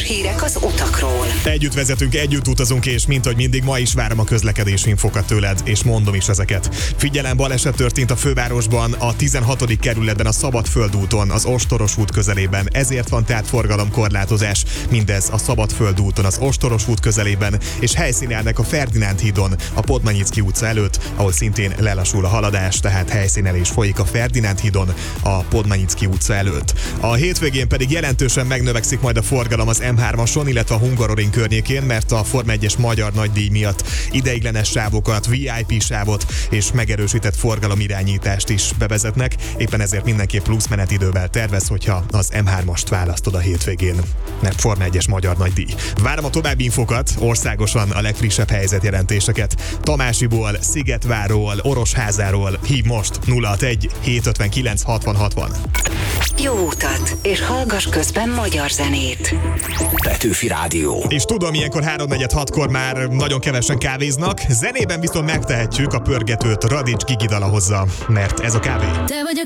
hírek az utakról. Együtt vezetünk, együtt utazunk, és mint hogy mindig ma is várom a közlekedési infokat tőled, és mondom is ezeket. Figyelem, baleset történt a fővárosban, a 16. kerületben a Szabadföld úton, az Ostoros út közelében, ezért van tehát forgalomkorlátozás. Mindez a Szabadföld úton, az Ostoros út közelében, és helyszínelnek a Ferdinánd hídon, a Podmanyicki utca előtt, ahol szintén lelassul a haladás, tehát helyszínelés folyik a Ferdinánd hídon, a Podmanyicki utca előtt. A hétvégén pedig jelentősen megnövekszik majd a forgalom az M3-ason, illetve a Hungaroring környékén, mert a Forma 1-es magyar nagydíj miatt ideiglenes sávokat, VIP sávot és megerősített forgalomirányítást is bevezetnek, éppen ezért mindenképp plusz menetidővel tervez, hogyha az M3-ast választod a hétvégén, mert Forma 1-es magyar nagydíj. Várom a további infokat, országosan a legfrissebb helyzetjelentéseket. Tamásiból, Szigetváról, Orosházáról hív most 061 759 60 60. Jó utat, és hallgass közben magyar zenét. Petőfi Rádió. És tudom, ilyenkor 3-4-6-kor már nagyon kevesen kávéznak, zenében viszont megtehetjük, a pörgetőt Radics Gigi dala hozza, mert ez a kávé. Te vagy a